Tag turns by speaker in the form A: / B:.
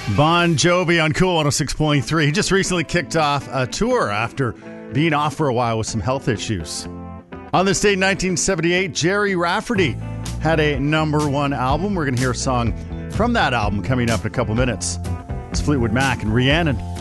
A: Bon Jovi on Cool 106.3. He just recently kicked off a tour after being off for a while with some health issues. On this date in 1978, Jerry Rafferty had a #1 album. We're going to hear a song from that album coming up in a couple minutes. It's Fleetwood Mac and Rhiannon.